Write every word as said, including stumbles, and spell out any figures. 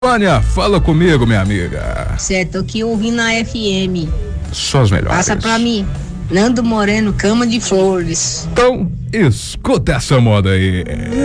Vânia, fala comigo, minha amiga. Certo, tô aqui ouvindo a F M. Só as melhores. Passa pra mim. Nando Moreno, Cama de Flores. Então, escuta essa moda aí.